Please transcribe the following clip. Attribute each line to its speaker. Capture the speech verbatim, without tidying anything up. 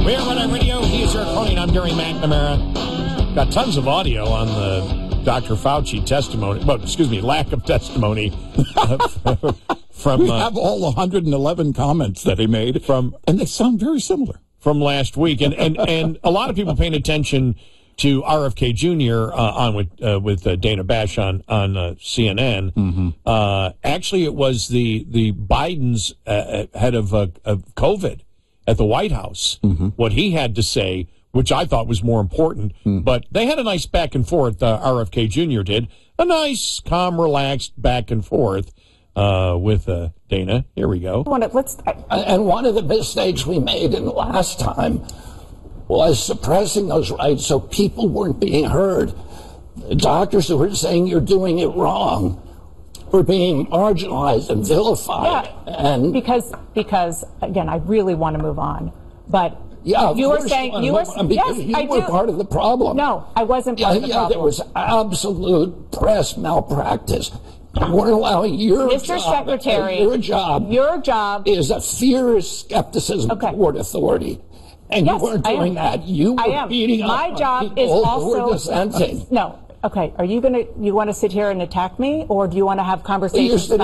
Speaker 1: We're Red Radio. He is Eric Coney, and I'm Gary McNamara. Got tons of audio on the Doctor Fauci testimony. Well, excuse me, lack of testimony. from
Speaker 2: We
Speaker 1: uh,
Speaker 2: have all one hundred eleven comments that he made,
Speaker 1: from,
Speaker 2: and they sound very similar.
Speaker 1: From last week. And, and, and a lot of people paying attention to R F K Junior Uh, on with uh, with uh, Dana Bash on on uh, C N N. Mm-hmm. Uh, actually, it was the the Biden's uh, head of uh, of COVID at the White House. Mm-hmm. What he had to say, which I thought was more important. Mm. But they had a nice back and forth. Uh, R F K Junior did a nice, calm, relaxed back and forth uh, with uh, Dana. Here we go.
Speaker 3: Let's. And one of the mistakes we made in the last time was suppressing those rights so people weren't being heard. The doctors who were saying you're doing it wrong were being marginalized and vilified.
Speaker 4: Yeah,
Speaker 3: and
Speaker 4: because, because again, I really want to move on. But
Speaker 3: yeah,
Speaker 4: you were saying, you were,
Speaker 3: because
Speaker 4: yes,
Speaker 3: you
Speaker 4: I
Speaker 3: were
Speaker 4: do.
Speaker 3: part of the problem.
Speaker 4: No, I wasn't part
Speaker 3: yeah,
Speaker 4: of the
Speaker 3: yeah,
Speaker 4: problem.
Speaker 3: There was absolute press malpractice. You weren't allowing your
Speaker 4: Mister
Speaker 3: job,
Speaker 4: Secretary,
Speaker 3: your job,
Speaker 4: your job
Speaker 3: is a fierce skepticism
Speaker 4: okay.
Speaker 3: toward authority. And
Speaker 4: yes,
Speaker 3: you weren't doing that. You were
Speaker 4: I am.
Speaker 3: beating up
Speaker 4: My
Speaker 3: on
Speaker 4: job
Speaker 3: people
Speaker 4: is also
Speaker 3: who were dissenting.
Speaker 4: No. Okay. Are you going to, you want to sit here and attack me, or do you want to have conversations?